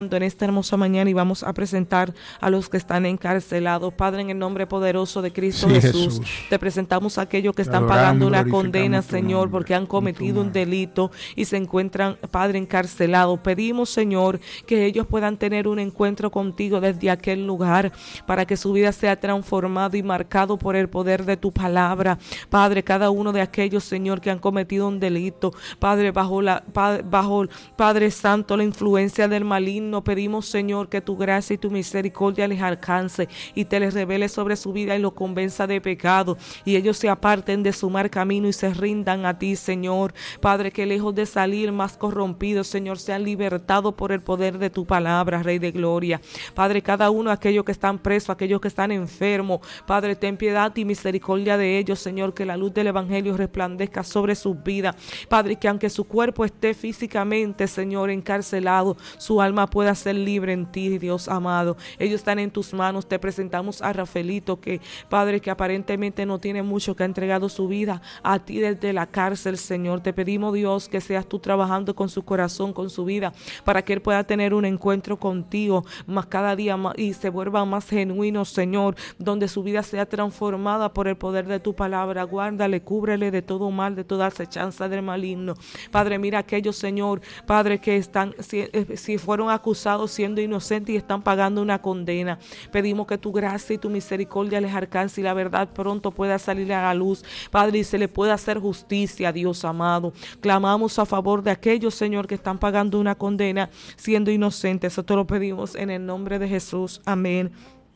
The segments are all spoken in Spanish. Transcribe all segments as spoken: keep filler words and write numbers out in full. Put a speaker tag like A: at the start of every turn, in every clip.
A: en esta hermosa mañana y vamos a presentar a los que están encarcelados. Padre, en el nombre poderoso de Cristo sí, Jesús, Jesús, te presentamos a aquellos que están adoramos, pagando una condena, Señor, nombre, porque han cometido un delito y se encuentran, Padre, encarcelados. Pedimos, Señor, que ellos puedan tener un encuentro contigo desde aquel lugar para que su vida sea transformada y marcado por el poder de tu palabra. Padre, cada uno de aquellos, Señor, que han cometido un delito, Padre, bajo la, Padre, bajo, Padre Santo, la influencia del maligno, nos pedimos, Señor, que tu gracia y tu misericordia les alcance y te les revele sobre su vida y los convenza de pecado y ellos se aparten de su mal camino y se rindan a ti, Señor. Padre, que lejos de salir más corrompidos, Señor, sean libertados por el poder de tu palabra, Rey de Gloria. Padre, cada uno de aquellos que están presos, aquellos que están enfermos, Padre, ten piedad y misericordia de ellos, Señor, que la luz del Evangelio resplandezca sobre sus vidas. Padre, que aunque su cuerpo esté físicamente, Señor, encarcelado, su alma pueda pueda ser libre en ti, Dios amado. Ellos están en tus manos. Te presentamos a Rafaelito, que Padre, que aparentemente no tiene mucho, que ha entregado su vida a ti desde la cárcel, Señor. Te pedimos, Dios, que seas tú trabajando con su corazón, con su vida, para que él pueda tener un encuentro contigo más cada día más y se vuelva más genuino, Señor, donde su vida sea transformada por el poder de tu palabra. Guárdale, cúbrele de todo mal, de toda acechanza del maligno. Padre, mira aquellos, Señor, Padre, que están, si, si fueron acusados siendo inocentes y están pagando una condena. Pedimos que tu gracia y tu misericordia les alcance y la verdad pronto pueda salir a la luz, Padre, y se le pueda hacer justicia, Dios amado. Clamamos a favor de aquellos, Señor, que están pagando una condena siendo inocentes. Eso te lo pedimos en el nombre de Jesús. Amén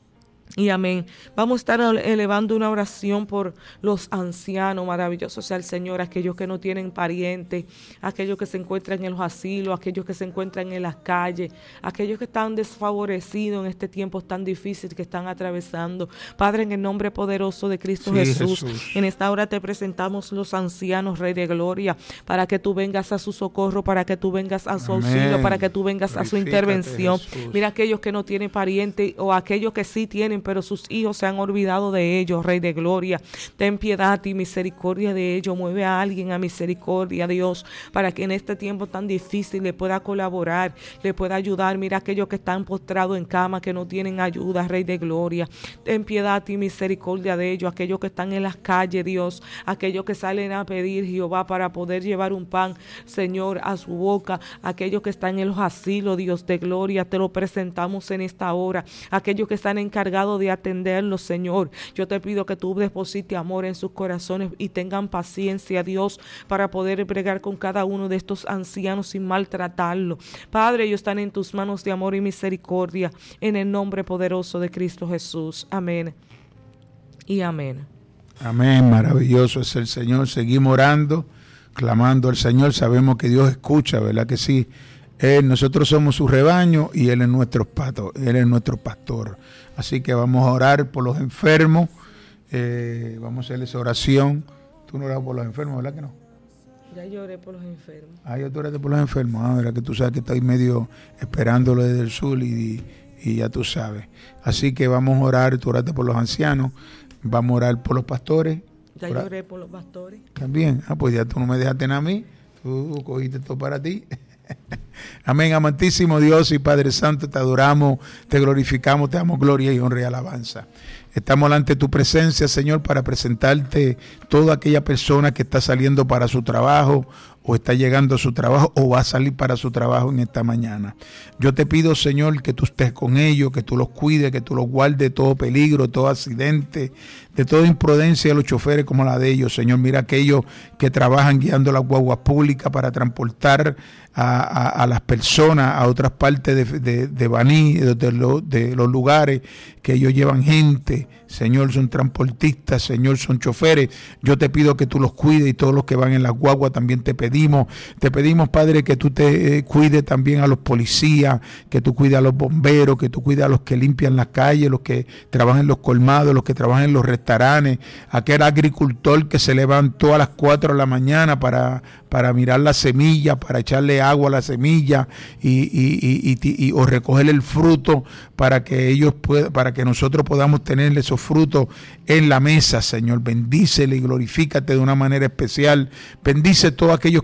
A: y amén. Vamos a estar elevando una oración por los ancianos. Maravilloso sea el Señor, aquellos que no tienen parientes, aquellos que se encuentran en los asilos, aquellos que se encuentran en las calles, aquellos que están desfavorecidos en este tiempo tan difícil que están atravesando. Padre, en el nombre poderoso de Cristo sí, Jesús, Jesús, en esta hora te presentamos los ancianos, Rey de Gloria, para que tú vengas a su socorro, para que tú vengas a su amén. Auxilio, para que tú vengas Glorifícate, a su intervención. Jesús. Mira aquellos que no tienen parientes o aquellos que sí tienen, pero sus hijos se han olvidado de ellos, Rey de Gloria. Ten piedad y misericordia de ellos. Mueve a alguien a misericordia, Dios, para que en este tiempo tan difícil le pueda colaborar, le pueda ayudar. Mira aquellos que están postrados en cama, que no tienen ayuda, Rey de Gloria. Ten piedad y misericordia de ellos. Aquellos que están en las calles, Dios, aquellos que salen a pedir, Jehová, para poder llevar un pan, Señor, a su boca. Aquellos que están en los asilos, Dios de Gloria, te lo presentamos en esta hora. Aquellos que están encargados de atenderlos, Señor, yo te pido que tú deposites amor en sus corazones y tengan paciencia, Dios, para poder bregar con cada uno de estos ancianos sin maltratarlo. Padre, ellos están en tus manos de amor y misericordia, en el nombre poderoso de Cristo Jesús. Amén y amén.
B: Amén, maravilloso es el Señor. Seguimos orando, clamando al Señor. Sabemos que Dios escucha, ¿verdad que sí? Él, nosotros somos su rebaño y Él es nuestro pato, Él es nuestro pastor. Así que vamos a orar por los enfermos, eh, vamos a hacer esa oración. Tú no oras por los enfermos, ¿verdad que no?
A: Ya lloré por los enfermos.
B: Ah, ya tú oraste por los enfermos. Ah, verdad que tú sabes que estoy medio esperándolo desde el sur y, y ya tú sabes. Así que vamos a orar, tú oraste por los ancianos, vamos a orar por los pastores.
A: Ya Ora. lloré por los pastores.
B: También, ah, pues ya tú no me dejaste nada a mí, tú cogiste todo para ti. Amén, amantísimo Dios y Padre Santo, te adoramos, te glorificamos, te damos gloria y honra y alabanza. Estamos ante tu presencia, Señor, para presentarte toda aquella persona que está saliendo para su trabajo o está llegando a su trabajo o va a salir para su trabajo en esta mañana. Yo te pido, Señor, que tú estés con ellos, que tú los cuides, que tú los guardes de todo peligro, todo accidente, de toda imprudencia de los choferes como la de ellos. Señor, mira aquellos que trabajan guiando las guaguas públicas para transportar a, a, a las personas a otras partes de, de, de Baní, de, de, lo, de los lugares que ellos llevan gente. Señor, son transportistas, Señor, son choferes. Yo te pido que tú los cuides y todos los que van en las guaguas también te pedimos. Te pedimos, Padre, que tú te eh, cuides también a los policías, que tú cuides a los bomberos, que tú cuides a los que limpian las calles, los que trabajan en los colmados, los que trabajan en los restaurantes, aquel agricultor que se levantó a las cuatro de la mañana para, para mirar la semilla, para echarle agua a la semilla y, y, y, y, y o recoger el fruto para que ellos puedan, para que nosotros podamos tener esos frutos en la mesa. Señor, bendícele y glorifícate de una manera especial. Bendice a todos aquellos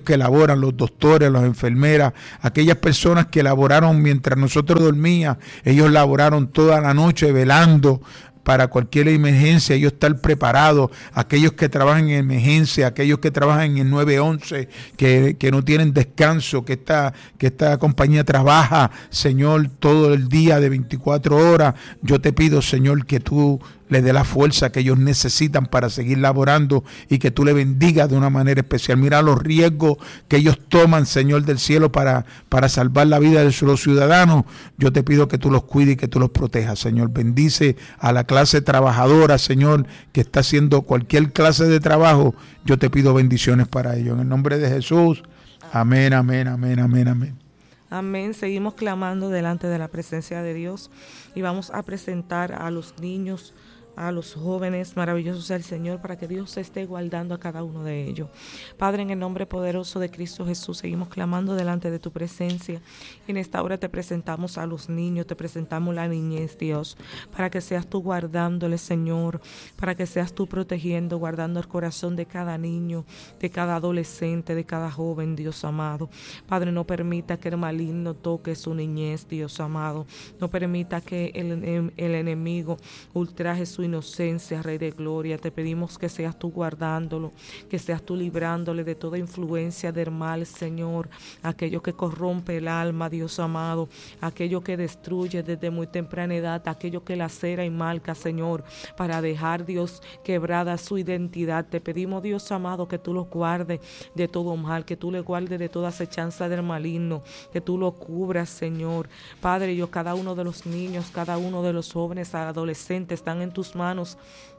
B: que laboran, los doctores, las enfermeras, aquellas personas que laboraron mientras nosotros dormíamos, ellos laboraron toda la noche velando para cualquier emergencia, ellos están preparados, aquellos que trabajan en emergencia, aquellos que trabajan en nueve once, que, que no tienen descanso, que esta, que esta compañía trabaja, Señor, todo el día de veinticuatro horas. Yo te pido, Señor, que tú le dé la fuerza que ellos necesitan para seguir laborando y que tú le bendigas de una manera especial. Mira los riesgos que ellos toman, Señor del cielo, para, para salvar la vida de los ciudadanos. Yo te pido que tú los cuides y que tú los protejas, Señor. Bendice a la clase trabajadora, Señor, que está haciendo cualquier clase de trabajo. Yo te pido bendiciones para ellos. En el nombre de Jesús. Amén, amén, amén, amén, amén.
A: Amén. Seguimos clamando delante de la presencia de Dios y vamos a presentar a los niños, a los jóvenes, maravillosos sea el Señor, para que Dios esté guardando a cada uno de ellos. Padre, en el nombre poderoso de Cristo Jesús, seguimos clamando delante de tu presencia. En esta hora te presentamos a los niños, te presentamos la niñez, Dios, para que seas tú guardándole, Señor, para que seas tú protegiendo, guardando el corazón de cada niño, de cada adolescente, de cada joven, Dios amado. Padre, no permita que el maligno toque su niñez, Dios amado. No permita que el, el enemigo ultraje su inocencia, Rey de Gloria. Te pedimos que seas tú guardándolo, que seas tú librándole de toda influencia del mal, Señor, aquello que corrompe el alma, Dios amado, aquello que destruye desde muy temprana edad, aquello que lacera y marca, Señor, para dejar, Dios, quebrada su identidad. Te pedimos, Dios amado, que tú los guardes de todo mal, que tú le guardes de toda acechanza del maligno, que tú lo cubras, Señor. Padre, yo, cada uno de los niños, cada uno de los jóvenes, adolescentes, están en tus manos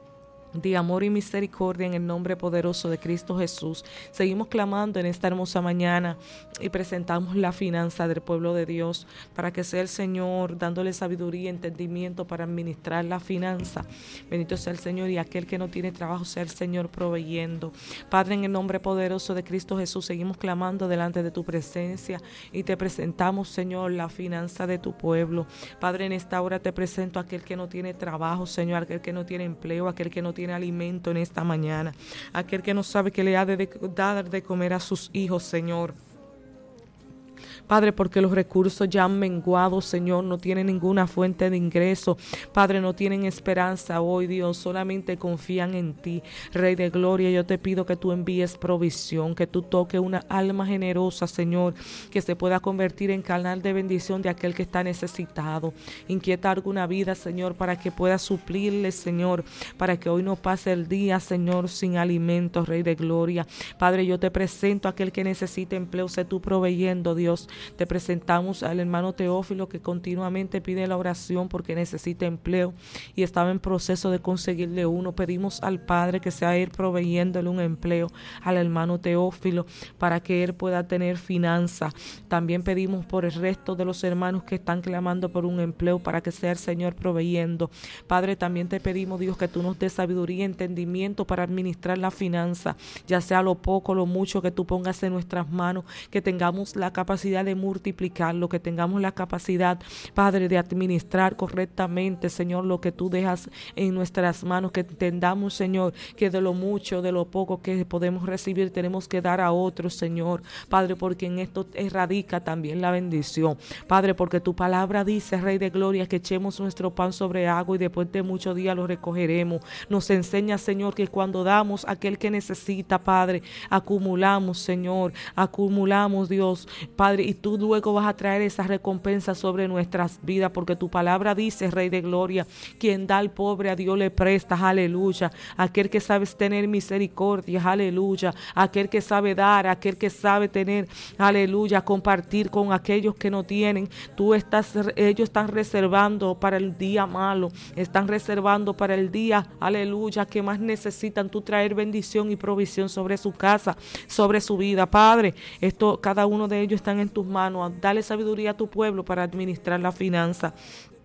A: de amor y misericordia, en el nombre poderoso de Cristo Jesús. Seguimos clamando en esta hermosa mañana y presentamos la finanza del pueblo de Dios para que sea el Señor dándole sabiduría y entendimiento para administrar la finanza. Bendito sea el Señor, y aquel que no tiene trabajo sea el Señor proveyendo. Padre, en el nombre poderoso de Cristo Jesús, seguimos clamando delante de tu presencia y te presentamos, Señor, la finanza de tu pueblo. Padre, en esta hora te presento a aquel que no tiene trabajo, Señor, aquel que no tiene empleo, aquel que no tiene tiene alimento en esta mañana, aquel que no sabe que le ha de dar de comer a sus hijos, Señor. Padre, porque los recursos ya han menguado, Señor, no tienen ninguna fuente de ingreso. Padre, no tienen esperanza hoy, Dios, solamente confían en ti. Rey de Gloria, yo te pido que tú envíes provisión, que tú toques una alma generosa, Señor, que se pueda convertir en canal de bendición de aquel que está necesitado. Inquieta alguna vida, Señor, para que pueda suplirle, Señor, para que hoy no pase el día, Señor, sin alimentos, Rey de Gloria. Padre, yo te presento a aquel que necesite empleo, sé tú proveyendo, Dios. Te presentamos al hermano Teófilo, que continuamente pide la oración porque necesita empleo y estaba en proceso de conseguirle uno. Pedimos al Padre que sea él proveyéndole un empleo al hermano Teófilo para que él pueda tener finanza. También pedimos por el resto de los hermanos que están clamando por un empleo para que sea el Señor proveyendo. Padre, también te pedimos, Dios, que tú nos des sabiduría y entendimiento para administrar la finanza, ya sea lo poco, lo mucho que tú pongas en nuestras manos, que tengamos la capacidad de multiplicarlo, que tengamos la capacidad, Padre, de administrar correctamente, Señor, lo que tú dejas en nuestras manos, que entendamos, Señor, que de lo mucho, de lo poco que podemos recibir, tenemos que dar a otros, Señor, Padre, porque en esto radica también la bendición, Padre, porque tu palabra dice, Rey de Gloria, que echemos nuestro pan sobre agua y después de muchos días lo recogeremos. Nos enseña, Señor, que cuando damos a aquel que necesita, Padre, acumulamos, Señor, acumulamos, Dios, Padre, y tú luego vas a traer esa recompensa sobre nuestras vidas, porque tu palabra dice, Rey de Gloria, quien da al pobre a Dios le presta, aleluya, aquel que sabe tener misericordia, aleluya, aquel que sabe dar, aquel que sabe tener, aleluya, compartir con aquellos que no tienen. Tú estás, ellos están reservando para el día malo, están reservando para el día, aleluya, que más necesitan tú traer bendición y provisión sobre su casa, sobre su vida, Padre. Esto, cada uno de ellos están en tus manos. Dale sabiduría a tu pueblo para administrar la finanza.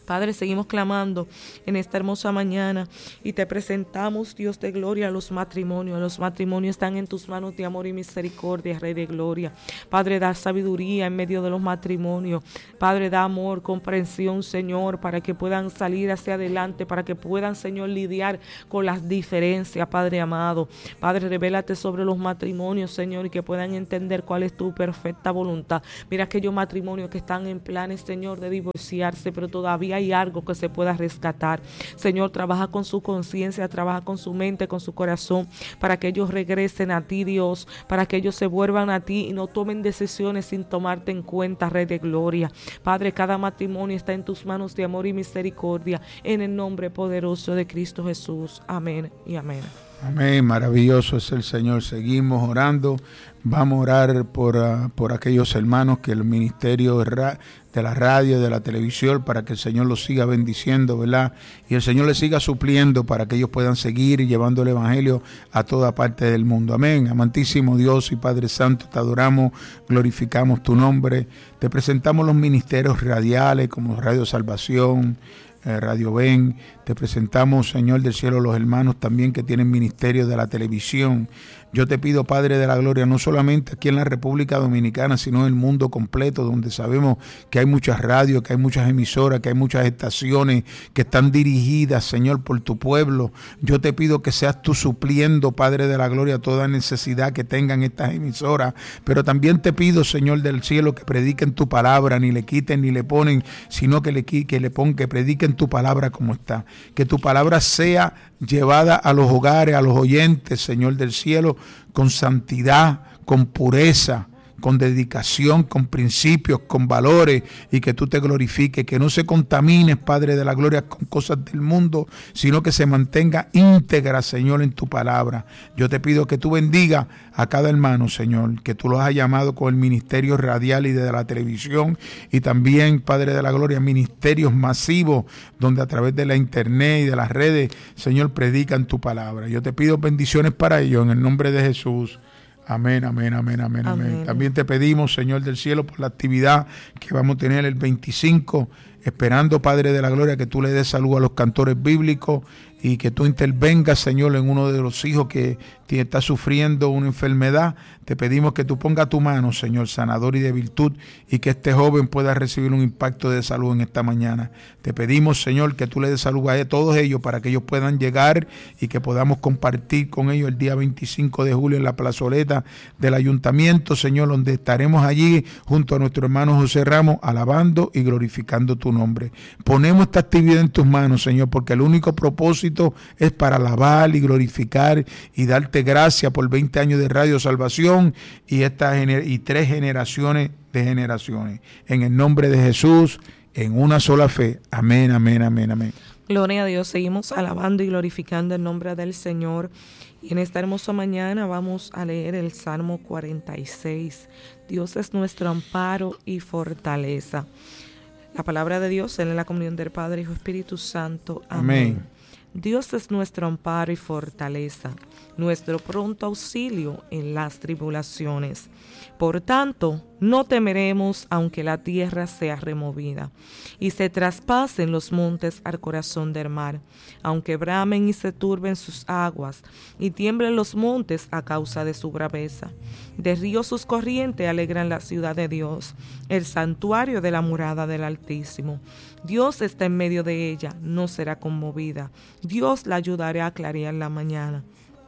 A: Padre, seguimos clamando en esta hermosa mañana y te presentamos, Dios de gloria, los matrimonios. Los matrimonios están en tus manos de amor y misericordia, Rey de gloria. Padre, da sabiduría en medio de los matrimonios. Padre, da amor, comprensión, Señor, para que puedan salir hacia adelante, para que puedan, Señor, lidiar con las diferencias, Padre amado. Padre, revélate sobre los matrimonios, Señor, y que puedan entender cuál es tu perfecta voluntad. Mira aquellos matrimonios que están en planes, Señor, de divorciarse, pero todavía hay algo que se pueda rescatar. Señor, trabaja con su conciencia, trabaja con su mente, con su corazón, para que ellos regresen a ti, Dios, para que ellos se vuelvan a ti y no tomen decisiones sin tomarte en cuenta, Rey de gloria. Padre, cada matrimonio está en tus manos de amor y misericordia, en el nombre poderoso de Cristo Jesús. Amén y amén.
B: Amén, maravilloso es el Señor. Seguimos orando. Vamos a orar por, uh, por aquellos hermanos que el ministerio de, ra- de la radio, de la televisión, para que el Señor los siga bendiciendo, ¿verdad? Y el Señor les siga supliendo para que ellos puedan seguir llevando el Evangelio a toda parte del mundo. Amén. Amantísimo Dios y Padre Santo, te adoramos, glorificamos tu nombre. Te presentamos los ministerios radiales como Radio Salvación, Radio Ven. Te presentamos, Señor del cielo, los hermanos también que tienen ministerio de la televisión. Yo te pido, Padre de la gloria, no solamente aquí en la República Dominicana, sino en el mundo completo, donde sabemos que hay muchas radios, que hay muchas emisoras, que hay muchas estaciones que están dirigidas, Señor, por tu pueblo. Yo te pido que seas tú supliendo, Padre de la gloria, toda necesidad que tengan estas emisoras. Pero también te pido, Señor del cielo, que prediquen tu palabra, ni le quiten ni le ponen, sino que le, que le pongan, que prediquen tu palabra como está. Que tu palabra sea llevada a los hogares, a los oyentes, Señor del cielo, con santidad, con pureza, con dedicación, con principios, con valores, y que tú te glorifiques, que no se contamines, Padre de la gloria, con cosas del mundo, sino que se mantenga íntegra, Señor, en tu palabra. Yo te pido que tú bendiga a cada hermano, Señor, que tú los has llamado con el ministerio radial y de la televisión, y también, Padre de la gloria, ministerios masivos, donde a través de la internet y de las redes, Señor, predican tu palabra. Yo te pido bendiciones para ellos, en el nombre de Jesús. Amén, amén, amén, amén, amén, amén. También te pedimos, Señor del cielo, por la actividad que vamos a tener el veinticinco, esperando, Padre de la gloria, que tú le des salud a los cantores bíblicos y que tú intervengas, Señor, en uno de los hijos que está sufriendo una enfermedad. Te pedimos que tú pongas tu mano, Señor, sanador y de virtud, y que este joven pueda recibir un impacto de salud en esta mañana. Te pedimos, Señor, que tú le des salud a todos ellos para que ellos puedan llegar y que podamos compartir con ellos el día veinticinco de julio en la plazoleta del ayuntamiento, Señor, donde estaremos allí junto a nuestro hermano José Ramos, alabando y glorificando tu nombre. Ponemos esta actividad en tus manos, Señor, porque el único propósito es para alabar y glorificar y darte gracias por veinte años de Radio Salvación y, esta gener- y tres generaciones de generaciones. En el nombre de Jesús, en una sola fe. Amén, amén, amén, amén.
A: Gloria a Dios. Seguimos alabando y glorificando el nombre del Señor. Y en esta hermosa mañana vamos a leer el Salmo cuarenta y seis. Dios es nuestro amparo y fortaleza. La palabra de Dios en la comunión del Padre, Hijo, Espíritu Santo. Amén. Amén. Dios es nuestro amparo y fortaleza, nuestro pronto auxilio en las tribulaciones. Por tanto, no temeremos aunque la tierra sea removida y se traspasen los montes al corazón del mar, aunque bramen y se turben sus aguas y tiemblen los montes a causa de su braveza. De ríos sus corrientes alegran la ciudad de Dios, el santuario de la morada del Altísimo. Dios está en medio de ella, no será conmovida. Dios la ayudará a clarear la mañana.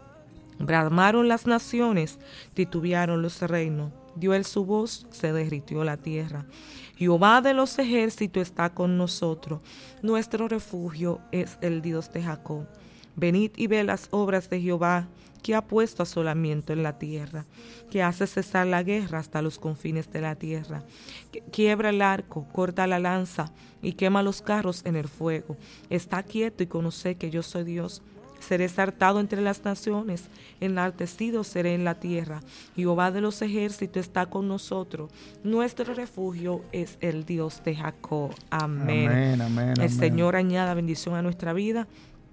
A: Bramaron las naciones, titubearon los reinos. Dio él su voz, se derritió la tierra. Jehová de los ejércitos está con nosotros. Nuestro refugio es el Dios de Jacob. Venid y ve las obras de Jehová, que ha puesto asolamiento en la tierra, que hace cesar la guerra hasta los confines de la tierra, que quiebra el arco, corta la lanza y quema los carros en el fuego. Está quieto y conoce que yo soy Dios. Seré exaltado entre las naciones, enaltecido seré en la tierra. Jehová de los ejércitos está con nosotros. Nuestro refugio es el Dios de Jacob. Amén.
B: Amén, amén,
A: el
B: amén.
A: Señor añada bendición a nuestra vida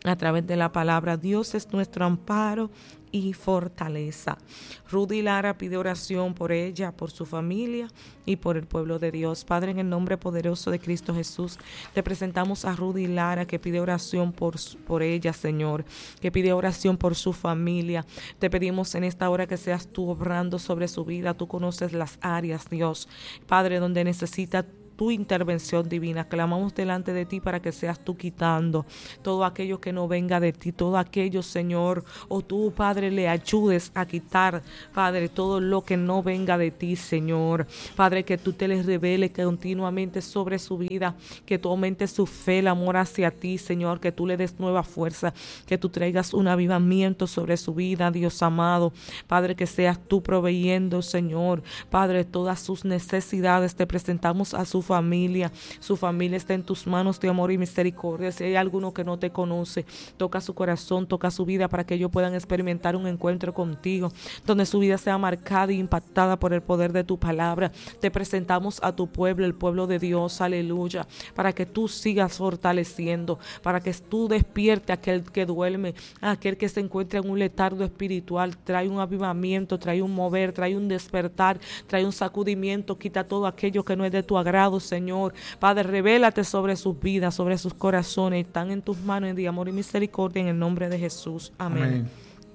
A: a través de la palabra. Dios es nuestro amparo y fortaleza. Rudy Lara pide oración por ella, por su familia y por el pueblo de Dios. Padre, en el nombre poderoso de Cristo Jesús, te presentamos a Rudy Lara, que pide oración por, por ella, Señor, que pide oración por su familia. Te pedimos en esta hora que seas tú obrando sobre su vida. Tú conoces las áreas, Dios, Padre, donde necesita tu intervención divina. Clamamos delante de ti para que seas tú quitando todo aquello que no venga de ti, todo aquello, Señor, o tú, Padre, le ayudes a quitar, Padre, todo lo que no venga de ti, Señor. Padre, que tú te les reveles continuamente sobre su vida, que tú aumentes su fe, el amor hacia ti, Señor, que tú le des nueva fuerza, que tú traigas un avivamiento sobre su vida, Dios amado. Padre, que seas tú proveyendo, Señor, Padre, todas sus necesidades. Te presentamos a su familia, su familia está en tus manos de amor y misericordia. Si hay alguno que no te conoce, toca su corazón, toca su vida para que ellos puedan experimentar un encuentro contigo, donde su vida sea marcada e impactada por el poder de tu palabra. Te presentamos a tu pueblo, el pueblo de Dios, aleluya, para que tú sigas fortaleciendo, para que tú despierte a aquel que duerme, a aquel que se encuentra en un letargo espiritual. Trae un avivamiento, trae un mover, trae un despertar, trae un sacudimiento, quita todo aquello que no es de tu agrado, Señor. Padre, revélate sobre sus vidas, sobre sus corazones. Están en tus manos de amor y misericordia, en el nombre de Jesús. Amén. Amén.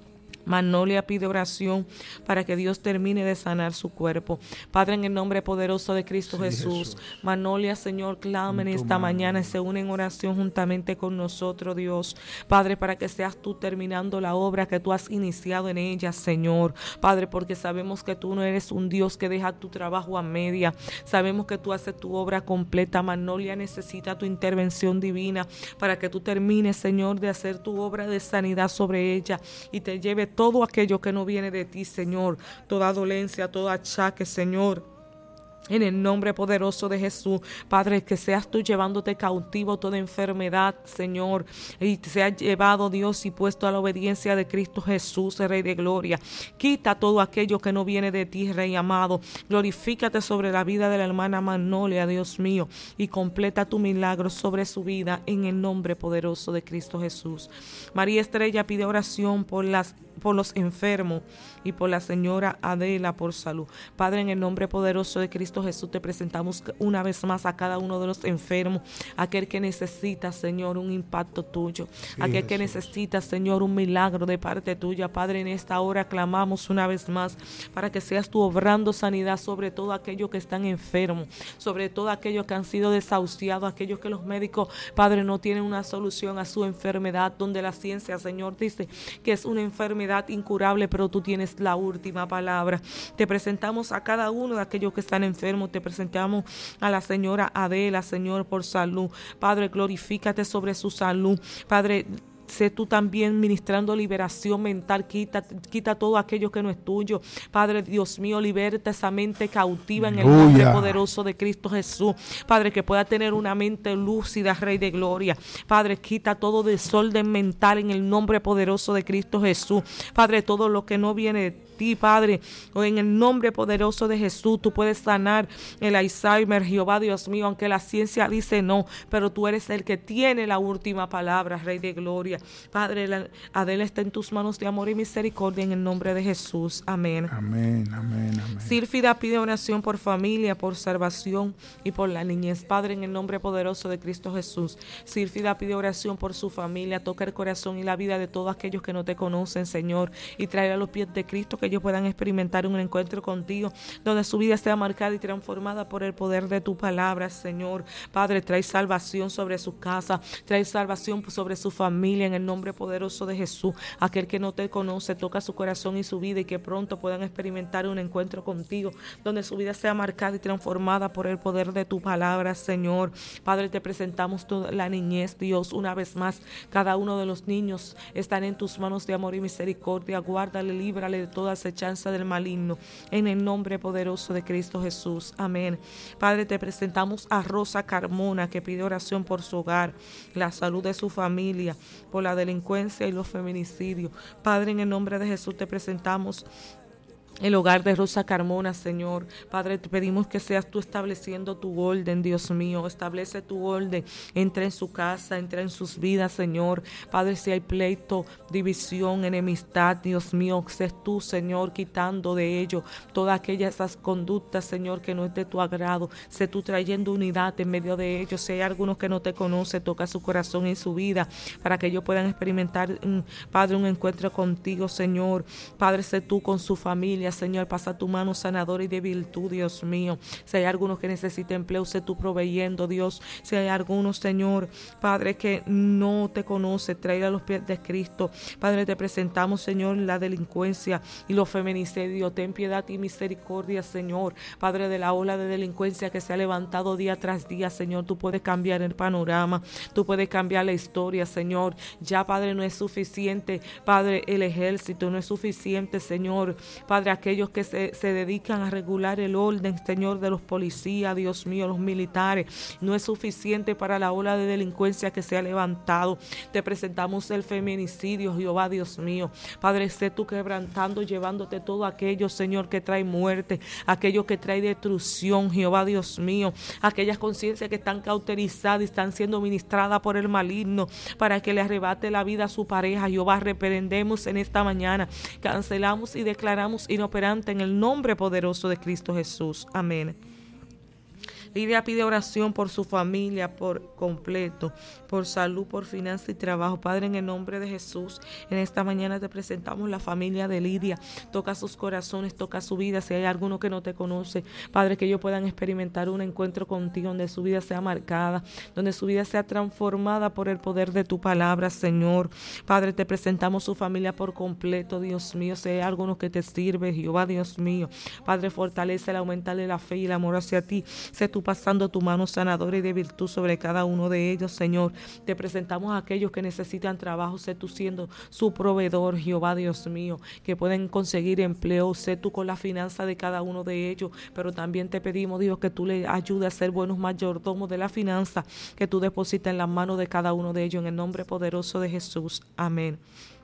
A: Magnolia pide oración para que Dios termine de sanar su cuerpo. Padre, en el nombre poderoso de Cristo sí, Jesús. Jesús. Magnolia, Señor, clama en esta mañana y se une en oración juntamente con nosotros, Dios. Padre, para que seas tú terminando la obra que tú has iniciado en ella, Señor. Padre, porque sabemos que tú no eres un Dios que deja tu trabajo a media. Sabemos que tú haces tu obra completa. Magnolia necesita tu intervención divina para que tú termines, Señor, de hacer tu obra de sanidad sobre ella y te lleve todo aquello que no viene de ti, Señor, toda dolencia, todo achaque, Señor. En el nombre poderoso de Jesús, Padre, que seas tú llevándote cautivo toda enfermedad, Señor, y te seas llevado, Dios, y puesto a la obediencia de Cristo Jesús, Rey de gloria. Quita todo aquello que no viene de ti, Rey amado. Glorifícate sobre la vida de la hermana Magnolia, Dios mío, y completa tu milagro sobre su vida en el nombre poderoso de Cristo Jesús. María Estrella pide oración por las por los enfermos y por la señora Adela por salud. Padre, en el nombre poderoso de Cristo Jesús, te presentamos una vez más a cada uno de los enfermos, aquel que necesita, Señor, un impacto tuyo, sí, aquel Jesús. Que necesita, Señor, un milagro de parte tuya. Padre, en esta hora clamamos una vez más para que seas tú obrando sanidad sobre todo aquellos que están enfermos, sobre todo aquellos que han sido desahuciados, aquellos que los médicos, Padre, no tienen una solución a su enfermedad, donde la ciencia, Señor, dice que es una enfermedad incurable, pero tú tienes la última palabra. Te presentamos a cada uno de aquellos que están enfermos. Te presentamos a la señora Adela, Señor, por salud. Padre, glorifícate sobre su salud. Padre, sé tú también ministrando liberación mental. Quita, quita todo aquello que no es tuyo. Padre, Dios mío, liberta esa mente cautiva en el Aleluya. Nombre poderoso de Cristo Jesús. Padre, que pueda tener una mente lúcida, Rey de gloria. Padre, quita todo desorden mental en el nombre poderoso de Cristo Jesús. Padre, todo lo que no viene de ti, Padre, o en el nombre poderoso de Jesús, tú puedes sanar el Alzheimer, Jehová Dios mío, aunque la ciencia dice no, pero tú eres el que tiene la última palabra, Rey de gloria. Padre, la Adela está en tus manos de amor y misericordia en el nombre de Jesús. Amén.
B: Amén, amén, amén.
A: Sírfida pide oración por familia, por salvación y por la niñez. Padre, en el nombre poderoso de Cristo Jesús. Sírfida pide oración por su familia. Toca el corazón y la vida de todos aquellos que no te conocen, Señor, y trae a los pies de Cristo que ellos puedan experimentar un encuentro contigo, donde su vida sea marcada y transformada por el poder de tu palabra, Señor. Padre, trae salvación sobre su casa, trae salvación sobre su familia en el nombre poderoso de Jesús. Aquel que no te conoce, toca su corazón y su vida y que pronto puedan experimentar un encuentro contigo, donde su vida sea marcada y transformada por el poder de tu palabra, Señor. Padre, te presentamos toda la niñez, Dios, una vez más. Cada uno de los niños están en tus manos de amor y misericordia. Guárdale, líbrale de toda acechanza del maligno, en el nombre poderoso de Cristo Jesús. Amén. Padre, te presentamos a Rosa Carmona, que pide oración por su hogar, la salud de su familia, por la delincuencia y los feminicidios. Padre, en el nombre de Jesús te presentamos el hogar de Rosa Carmona, Señor. Padre, te pedimos que seas tú estableciendo tu orden, Dios mío. Establece tu orden. Entra en su casa, entra en sus vidas, Señor. Padre, si hay pleito, división, enemistad, Dios mío, sé tú, Señor, quitando de ello todas aquellas esas conductas, Señor, que no es de tu agrado. Sé tú trayendo unidad en medio de ellos. Si hay algunos que no te conocen, toca su corazón y su vida para que ellos puedan experimentar, Padre, un encuentro contigo, Señor. Padre, sé tú con su familia, Señor, pasa tu mano sanadora y de virtud, Dios mío. Si hay algunos que necesitan empleo, sé tú proveyendo, Dios. Si hay algunos, Señor, Padre, que no te conoce, trae a los pies de Cristo. Padre, te presentamos, Señor, la delincuencia y los feminicidios. Ten piedad y misericordia, Señor. Padre, de la ola de delincuencia que se ha levantado día tras día, Señor, tú puedes cambiar el panorama, tú puedes cambiar la historia, Señor. Ya, Padre, no es suficiente, Padre, el ejército, no es suficiente, Señor, Padre, aquellos que se, se dedican a regular el orden, Señor, de los policías, Dios mío, los militares, no es suficiente para la ola de delincuencia que se ha levantado. Te presentamos el feminicidio, Jehová, Dios mío. Padre, sé tú quebrantando, llevándote todo aquello, Señor, que trae muerte, aquello que trae destrucción, Jehová, Dios mío, aquellas conciencias que están cauterizadas y están siendo ministradas por el maligno para que le arrebate la vida a su pareja. Jehová, reprendemos en esta mañana, cancelamos y declaramos inoperante en el nombre poderoso de Cristo Jesús. Amén. Lidia pide oración por su familia por completo, por salud, por finanzas y trabajo. Padre, en el nombre de Jesús, en esta mañana te presentamos la familia de Lidia. Toca sus corazones, toca su vida. Si hay alguno que no te conoce, Padre, que ellos puedan experimentar un encuentro contigo donde su vida sea marcada, donde su vida sea transformada por el poder de tu palabra, Señor. Padre, te presentamos su familia por completo, Dios mío. Si hay alguno que te sirve, Jehová, Dios mío. Padre, fortalécele, aumentale la fe y el amor hacia ti. Sé tú pasando tu mano sanadora y de virtud sobre cada uno de ellos, Señor. Te presentamos a aquellos que necesitan trabajo. Sé tú siendo su proveedor, Jehová, Dios mío, que pueden conseguir empleo. Sé tú con la finanza de cada uno de ellos, pero también te pedimos, Dios, que tú le ayudes a ser buenos mayordomos de la finanza, que tú depositas en las manos de cada uno de ellos, en el nombre poderoso de Jesús. Amén.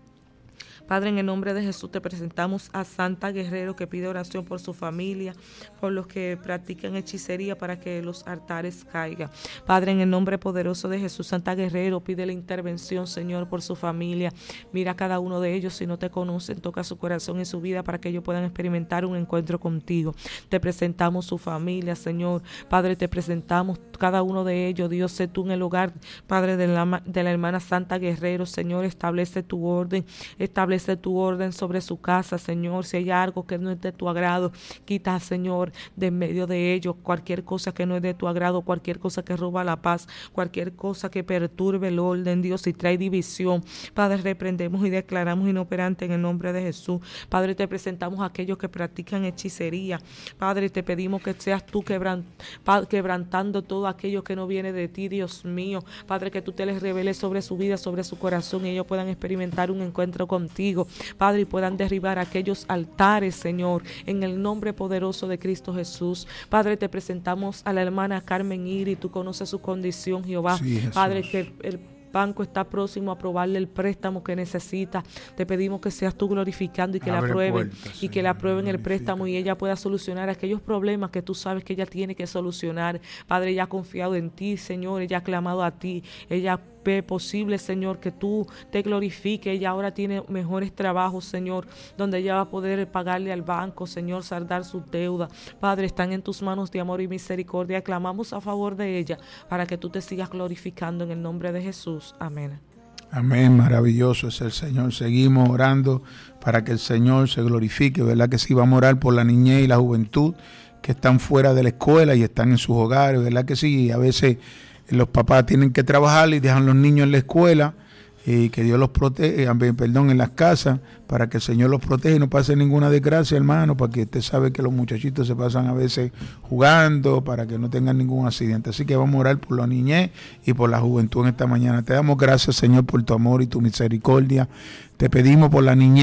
A: Padre, en el nombre de Jesús te presentamos a Santa Guerrero, que pide oración por su familia, por los que practican hechicería para que los altares caigan. Padre, en el nombre poderoso de Jesús, Santa Guerrero pide la intervención, Señor, por su familia. Mira a cada uno de ellos, si no te conocen, toca su corazón y su vida para que ellos puedan experimentar un encuentro contigo. Te presentamos su familia, Señor. Padre, te presentamos cada uno de ellos. Dios, sé tú en el hogar, Padre, de la, de la hermana Santa Guerrero, Señor, establece tu orden, establece tu orden sobre su casa, Señor. Si hay algo que no es de tu agrado, quita, Señor, de en medio de ellos cualquier cosa que no es de tu agrado, cualquier cosa que roba la paz, cualquier cosa que perturbe el orden, Dios, y trae división. Padre, reprendemos y declaramos inoperante en el nombre de Jesús. Padre, te presentamos a aquellos que practican hechicería. Padre, te pedimos que seas tú quebrant, quebrantando todo aquello que no viene de ti, Dios mío. Padre, que tú te les reveles sobre su vida, sobre su corazón, y ellos puedan experimentar un encuentro contigo, Padre, y puedan derribar aquellos altares, Señor, en el nombre poderoso de Cristo Jesús. Padre, te presentamos a la hermana Carmen Iri, tú conoces su condición, Jehová. Sí, Padre, que el banco está próximo a aprobarle el préstamo que necesita. Te pedimos que seas tú glorificando y que Abre la aprueben puertas, y que la aprueben el préstamo y ella pueda solucionar aquellos problemas que tú sabes que ella tiene que solucionar. Padre, ella ha confiado en ti, Señor, ella ha clamado a ti, ella ve posible, Señor, que tú te glorifiques. Ella ahora tiene mejores trabajos, Señor, donde ella va a poder pagarle al banco, Señor, saldar sus deudas. Padre, están en tus manos de amor y misericordia. Clamamos a favor de ella para que tú te sigas glorificando en el nombre de Jesús. Amén.
B: Amén, maravilloso es el Señor. Seguimos orando para que el Señor se glorifique, ¿verdad? Que sí, vamos a orar por la niñez y la juventud que están fuera de la escuela y están en sus hogares, ¿verdad? Que sí, a veces los papás tienen que trabajar y dejan los niños en la escuela y que Dios los protege, perdón, en las casas, para que el Señor los proteja y no pase ninguna desgracia, hermano, porque usted sabe que los muchachitos se pasan a veces jugando para que no tengan ningún accidente. Así que vamos a orar por la niñez y por la juventud en esta mañana. Te damos gracias, Señor, por tu amor y tu misericordia. Te pedimos por la niñez,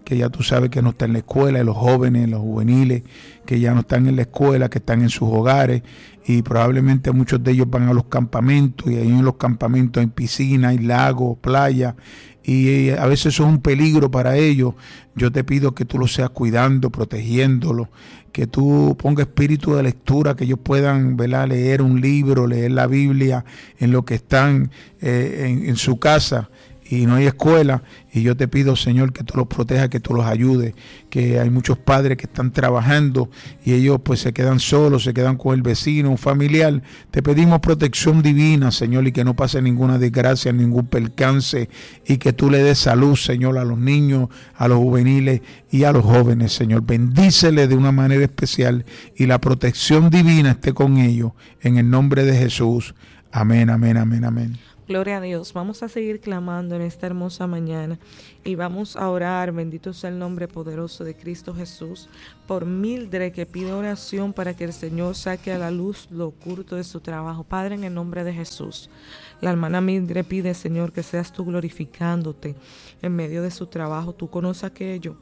B: que ya tú sabes que no está en la escuela, los jóvenes, los juveniles, que ya no están en la escuela, que están en sus hogares, y probablemente muchos de ellos van a los campamentos, y ahí en los campamentos hay piscinas, hay lagos, playas, y a veces eso es un peligro para ellos. Yo te pido que tú los seas cuidando, protegiéndolos, que tú pongas espíritu de lectura, que ellos puedan, ¿verdad?, leer un libro, leer la Biblia en lo que están eh, en, en su casa, y no hay escuela. Y yo te pido, Señor, que tú los protejas, que tú los ayudes, que hay muchos padres que están trabajando y ellos pues se quedan solos, se quedan con el vecino, un familiar. Te pedimos protección divina, Señor, y que no pase ninguna desgracia, ningún percance, y que tú le des salud, Señor, a los niños, a los juveniles y a los jóvenes, Señor. Bendíceles de una manera especial y la protección divina esté con ellos, en el nombre de Jesús. Amén, amén, amén, amén.
A: Gloria a Dios. Vamos a seguir clamando en esta hermosa mañana y vamos a orar, bendito sea el nombre poderoso de Cristo Jesús, por Mildred, que pide oración para que el Señor saque a la luz lo oculto de su trabajo. Padre, en el nombre de Jesús, la hermana Mildred pide, Señor, que seas tú glorificándote en medio de su trabajo. Tú conoces aquello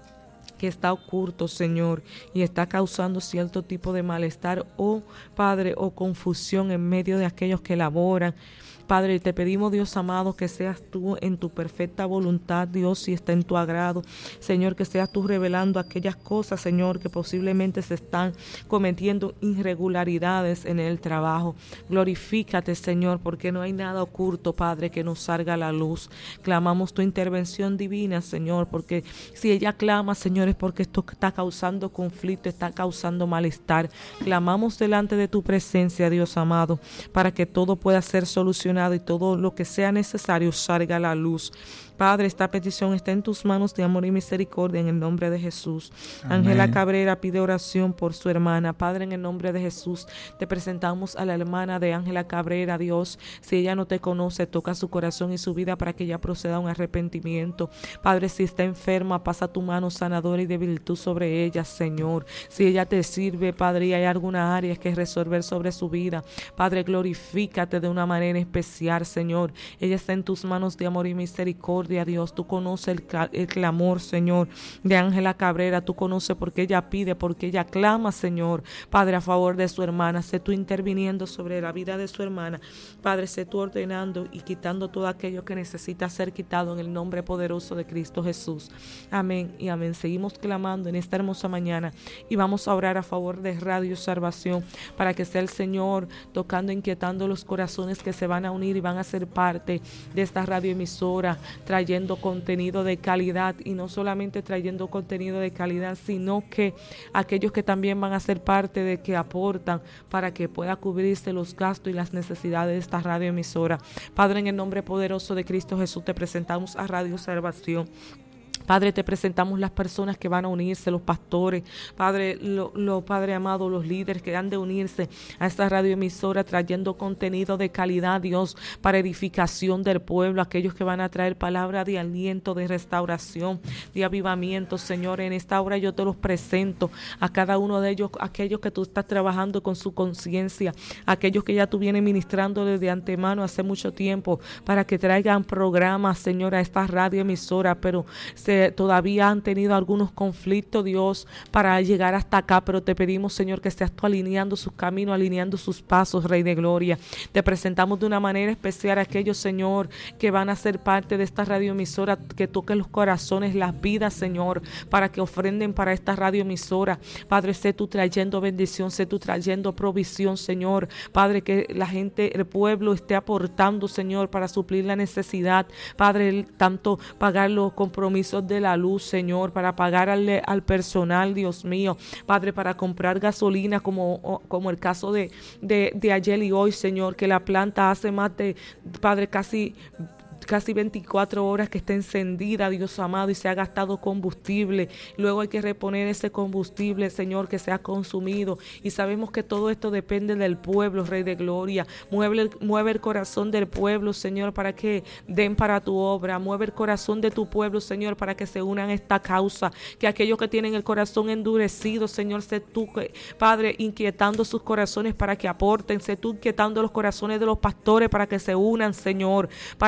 A: que está oculto, Señor, y está causando cierto tipo de malestar o, Padre, o confusión en medio de aquellos que laboran. Padre, te pedimos, Dios amado, que seas tú en tu perfecta voluntad, Dios, si está en tu agrado. Señor, que seas tú revelando aquellas cosas, Señor, que posiblemente se están cometiendo irregularidades en el trabajo. Glorifícate, Señor, porque no hay nada oculto, Padre, que nos salga a la luz. Clamamos tu intervención divina, Señor, porque si ella clama, Señor, es porque esto está causando conflicto, está causando malestar. Clamamos delante de tu presencia, Dios amado, para que todo pueda ser solucionado y todo lo que sea necesario salga a la luz. Padre, esta petición está en tus manos de amor y misericordia en el nombre de Jesús. Ángela Cabrera pide oración por su hermana. Padre, en el nombre de Jesús, te presentamos a la hermana de Ángela Cabrera, Dios. Si ella no te conoce, toca su corazón y su vida para que ella proceda a un arrepentimiento. Padre, si está enferma, pasa tu mano sanadora y de virtud sobre ella, Señor. Si ella te sirve, Padre, y hay alguna área que resolver sobre su vida, Padre, glorifícate de una manera especial, Señor. Ella está en tus manos de amor y misericordia. Dios, tú conoces el, el clamor, Señor, de Ángela Cabrera. Tú conoces por qué ella pide, por qué ella clama, Señor, Padre, a favor de su hermana. Sé tú interviniendo sobre la vida de su hermana, Padre. Sé tú ordenando y quitando todo aquello que necesita ser quitado en el nombre poderoso de Cristo Jesús. Amén y amén. Seguimos clamando en esta hermosa mañana y vamos a orar a favor de Radio Salvación, para que sea el Señor tocando, inquietando los corazones que se van a unir y van a ser parte de esta radioemisora, trayendo contenido de calidad, y no solamente trayendo contenido de calidad, sino que aquellos que también van a ser parte de que aportan para que pueda cubrirse los gastos y las necesidades de esta radioemisora. Padre, en el nombre poderoso de Cristo Jesús, te presentamos a Radio Salvación. Padre, te presentamos las personas que van a unirse, los pastores, Padre, lo, lo, Padre amado, los líderes que han de unirse a esta radioemisora trayendo contenido de calidad, Dios, para edificación del pueblo, aquellos que van a traer palabra de aliento, de restauración, de avivamiento, Señor. En esta hora yo te los presento a cada uno de ellos, aquellos que tú estás trabajando con su conciencia, aquellos que ya tú vienes ministrando desde antemano hace mucho tiempo, para que traigan programas, Señor, a esta radioemisora, pero se todavía han tenido algunos conflictos, Dios, para llegar hasta acá, pero te pedimos, Señor, que seas tú alineando sus caminos, alineando sus pasos, Rey de Gloria. Te presentamos de una manera especial a aquellos, Señor, que van a ser parte de esta radioemisora, que toquen los corazones, las vidas, Señor, para que ofrenden para esta radioemisora. Padre, sé tú trayendo bendición, sé tú trayendo provisión, Señor. Padre, que la gente, el pueblo esté aportando, Señor, para suplir la necesidad. Padre, tanto pagar los compromisos de la luz, Señor, para pagar al, al personal, Dios mío, Padre, para comprar gasolina, como, como el caso de, de, de ayer y hoy, Señor, que la planta hace más de, Padre, casi casi veinticuatro horas que está encendida, Dios amado, y se ha gastado combustible. Luego hay que reponer ese combustible, Señor, que se ha consumido, y sabemos que todo esto depende del pueblo, Rey de Gloria. Mueve, mueve el corazón del pueblo, Señor, para que den para tu obra. Mueve el corazón de tu pueblo, Señor, para que se unan a esta causa. Que aquellos que tienen el corazón endurecido, Señor, sé tú, Padre, inquietando sus corazones para que aporten. Sé tú inquietando los corazones de los pastores para que se unan, Señor, para que muevan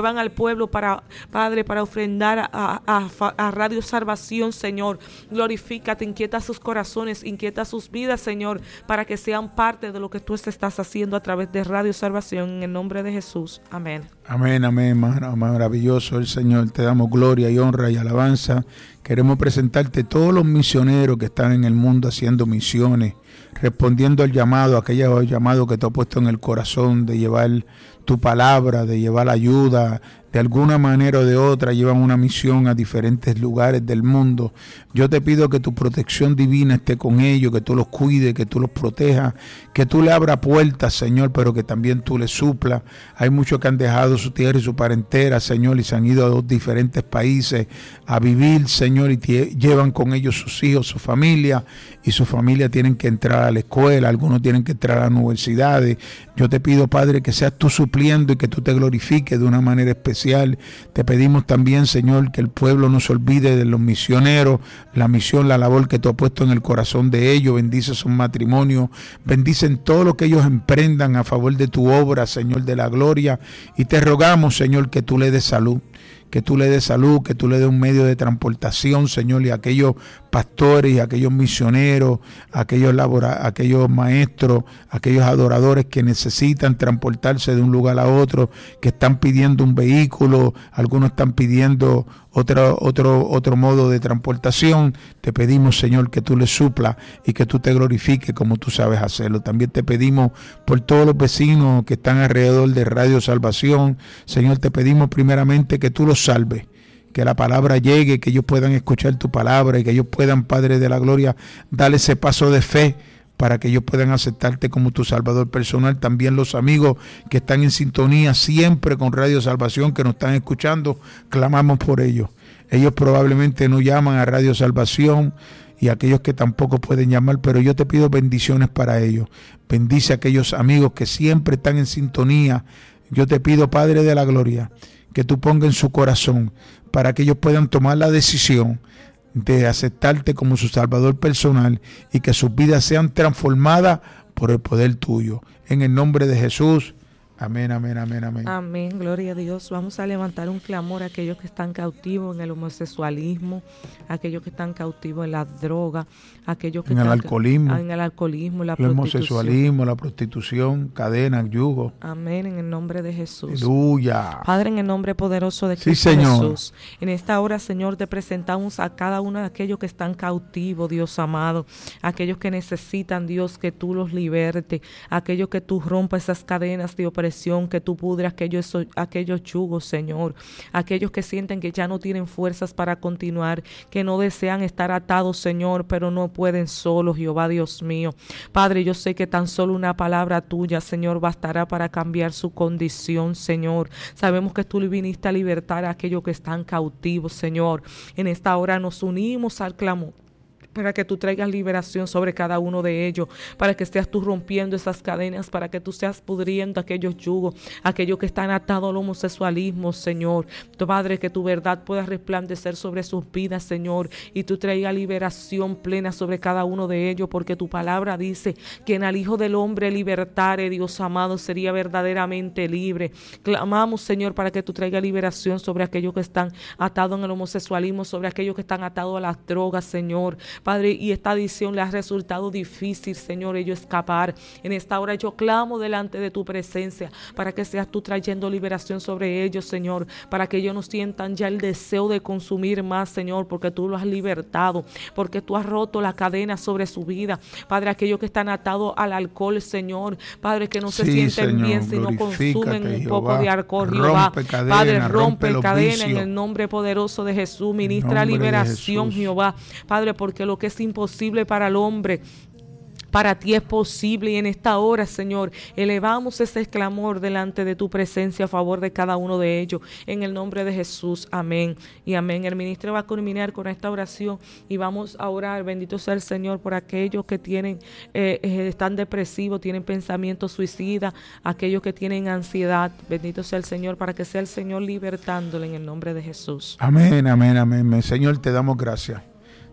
A: muevan al pueblo para, Padre, para ofrendar a, a, a Radio Salvación, Señor. Glorifícate, inquieta sus corazones, inquieta sus vidas, Señor, para que sean parte de lo que tú estás haciendo a través de Radio Salvación, en el nombre de Jesús. Amén.
B: Amén, amén, maravilloso el Señor. Te damos gloria y honra y alabanza. Queremos presentarte todos los misioneros que están en el mundo haciendo misiones, respondiendo al llamado, aquel llamado que te ha puesto en el corazón de llevar tu palabra, de llevar ayuda, de alguna manera o de otra llevan una misión a diferentes lugares del mundo. Yo te pido que tu protección divina esté con ellos, que tú los cuides, que tú los protejas, que tú le abras puertas, Señor, pero que también tú les suplas. Hay muchos que han dejado su tierra y su parentela, Señor, y se han ido a dos diferentes países a vivir, Señor, y tie- llevan con ellos sus hijos, su familia, y su familia tienen que entrar a la escuela, algunos tienen que entrar a las universidades. Yo te pido, Padre, que seas tú supliendo y que tú te glorifiques de una manera especial. Te pedimos también, Señor, que el pueblo no se olvide de los misioneros, la misión, la labor que tú has puesto en el corazón de ellos. Bendice sus matrimonios, bendice en todo lo que ellos emprendan a favor de tu obra, Señor, de la gloria. Y te rogamos, Señor, que tú le des salud, que tú le des salud, que tú le des un medio de transportación, Señor, y a aquellos pastores y a aquellos misioneros, a aquellos, labora, a aquellos maestros, a aquellos adoradores que necesitan transportarse de un lugar a otro, que están pidiendo un vehículo, algunos están pidiendo otro, otro, otro modo de transportación. Te pedimos, Señor, que tú les suplas y que tú te glorifiques como tú sabes hacerlo. También te pedimos por todos los vecinos que están alrededor de Radio Salvación. Señor, te pedimos primeramente que tú los salves, que la palabra llegue, que ellos puedan escuchar tu palabra y que ellos puedan, Padre de la Gloria, darle ese paso de fe para que ellos puedan aceptarte como tu Salvador personal. También los amigos que están en sintonía siempre con Radio Salvación, que nos están escuchando, clamamos por ellos. Ellos probablemente no llaman a Radio Salvación y aquellos que tampoco pueden llamar, pero yo te pido bendiciones para ellos. Bendice a aquellos amigos que siempre están en sintonía. Yo te pido, Padre de la Gloria, que tú pongas en su corazón para que ellos puedan tomar la decisión de aceptarte como su Salvador personal y que sus vidas sean transformadas por el poder tuyo. En el nombre de Jesús. Amén, amén, amén, amén.
A: Amén, gloria a Dios. Vamos a levantar un clamor a aquellos que están cautivos en el homosexualismo, a aquellos que están cautivos en la droga, a aquellos que
B: en
A: están
B: el alcoholismo,
A: en el alcoholismo, la
B: el homosexualismo, la prostitución, cadenas, yugo.
A: Amén, en el nombre de Jesús.
B: Aleluya.
A: Padre, en el nombre poderoso de
B: Sí,
A: Cristo
B: Señor.
A: Jesús. En esta hora, Señor, te presentamos a cada uno de aquellos que están cautivos, Dios amado, aquellos que necesitan, Dios, que tú los libertes, aquellos que tú rompas esas cadenas de opresión, que tú pudras aquellos, aquellos yugos, Señor, aquellos que sienten que ya no tienen fuerzas para continuar, que no desean estar atados, Señor, pero no pueden solos, Jehová Dios mío. Padre, yo sé que tan solo una palabra tuya, Señor, bastará para cambiar su condición, Señor. Sabemos que tú viniste a libertar a aquellos que están cautivos, Señor. En esta hora nos unimos al clamor para que tú traigas liberación sobre cada uno de ellos, para que seas tú rompiendo esas cadenas, para que tú seas pudriendo aquellos yugos, aquellos que están atados al homosexualismo, Señor. Tu Padre, que tu verdad pueda resplandecer sobre sus vidas, Señor, y tú traigas liberación plena sobre cada uno de ellos, porque tu palabra dice que en al Hijo del Hombre libertare, Dios amado, sería verdaderamente libre. Clamamos, Señor, para que tú traigas liberación sobre aquellos que están atados en el homosexualismo, sobre aquellos que están atados a las drogas, Señor. Padre, y esta adicción le ha resultado difícil, Señor, ellos escapar. En esta hora yo clamo delante de tu presencia para que seas tú trayendo liberación sobre ellos, Señor, para que ellos no sientan ya el deseo de consumir más, Señor, porque tú los has libertado, porque tú has roto la cadena sobre su vida. Padre, aquellos que están atados al alcohol, Señor, Padre, que no se
B: sí,
A: sienten
B: Señor,
A: bien si no consumen un
B: Jehová.
A: poco de alcohol, Jehová.
B: Rompe cadena,
A: Padre, rompe,
B: rompe
A: cadena
B: vicios.
A: en el nombre poderoso de Jesús. Ministra liberación, Jehová. Padre, porque lo que es imposible para el hombre, para ti es posible, y en esta hora, Señor, elevamos ese clamor delante de tu presencia a favor de cada uno de ellos, en el nombre de Jesús, amén y amén. El ministro va a culminar con esta oración y vamos a orar, bendito sea el Señor, por aquellos que tienen, eh, eh, están depresivos, tienen pensamientos suicidas, aquellos que tienen ansiedad, bendito sea el Señor, para que sea el Señor libertándole en el nombre de Jesús.
B: Amén, amén, amén. Señor, te damos gracias.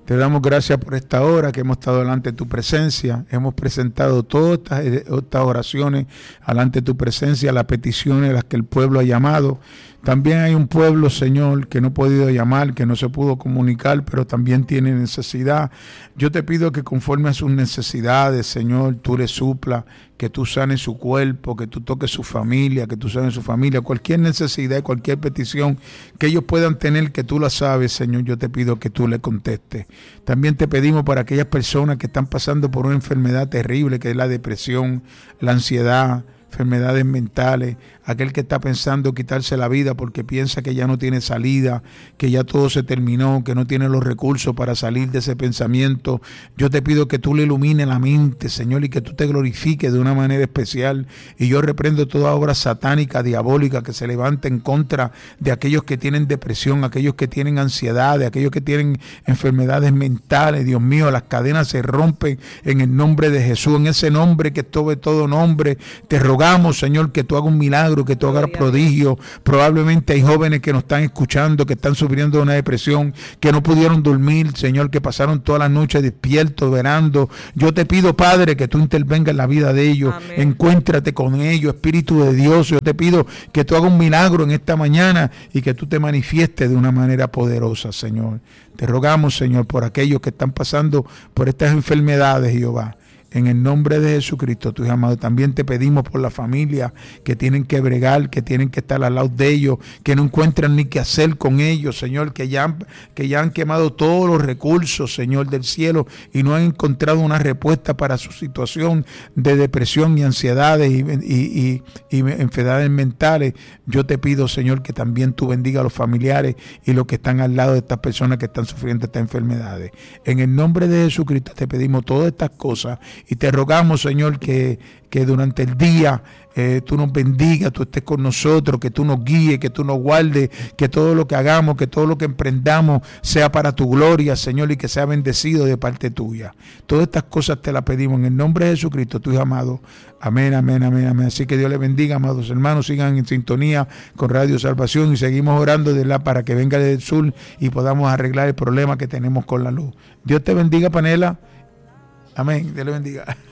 B: Te damos gracias por esta hora que hemos estado delante de tu presencia. Hemos presentado todas estas, estas oraciones delante de tu presencia, las peticiones, las que el pueblo ha llamado. También hay un pueblo, Señor, que no ha podido llamar, que no se pudo comunicar, pero también tiene necesidad. Yo te pido que conforme a sus necesidades, Señor, tú le suplas, que tú sanes su cuerpo, que tú toques su familia, que tú sanes su familia, cualquier necesidad, cualquier petición que ellos puedan tener, que tú la sabes, Señor, yo te pido que tú le contestes. También te pedimos para aquellas personas que están pasando por una enfermedad terrible, que es la depresión, la ansiedad, enfermedades mentales, aquel que está pensando quitarse la vida porque piensa que ya no tiene salida, que ya todo se terminó, que no tiene los recursos para salir de ese pensamiento. Yo te pido que tú le ilumines la mente, Señor, y que tú te glorifiques de una manera especial. Y yo reprendo toda obra satánica, diabólica, que se levante en contra de aquellos que tienen depresión, aquellos que tienen ansiedad, de aquellos que tienen enfermedades mentales. Dios mío, las cadenas se rompen en el nombre de Jesús, en ese nombre que es sobre todo nombre. Te rogamos, Señor, que tú hagas un milagro, que tú hagas prodigio. Probablemente hay jóvenes que nos están escuchando, que están sufriendo de una depresión, que no pudieron dormir, Señor, que pasaron toda la noche despiertos, velando. Yo te pido, Padre, que tú intervengas en la vida de ellos. Amén. Encuéntrate con ellos, Espíritu de Dios. Yo te pido que tú hagas un milagro en esta mañana y que tú te manifiestes de una manera poderosa, Señor. Te rogamos, Señor, por aquellos que están pasando por estas enfermedades, Jehová. En el nombre de Jesucristo, tu Hijo amado, también te pedimos por la familia que tienen que bregar, que tienen que estar al lado de ellos, que no encuentran ni qué hacer con ellos, Señor, que ya, han, que ya han quemado todos los recursos, Señor, del cielo y no han encontrado una respuesta para su situación de depresión y ansiedades y, y, y, y enfermedades mentales. Yo te pido, Señor, que también tú bendiga a los familiares y los que están al lado de estas personas que están sufriendo estas enfermedades. En el nombre de Jesucristo te pedimos todas estas cosas. Y te rogamos, Señor, que, que durante el día eh, tú nos bendigas, tú estés con nosotros, que tú nos guíes, que tú nos guardes, que todo lo que hagamos, que todo lo que emprendamos sea para tu gloria, Señor, y que sea bendecido de parte tuya. Todas estas cosas te las pedimos en el nombre de Jesucristo, tu Hijo amado. Amén, amén, amén, amén. Así que Dios les bendiga, amados hermanos. Sigan en sintonía con Radio Salvación y seguimos orando de la para que venga desde el sur y podamos arreglar el problema que tenemos con la luz. Dios te bendiga, Panela. Amén. Dios le bendiga.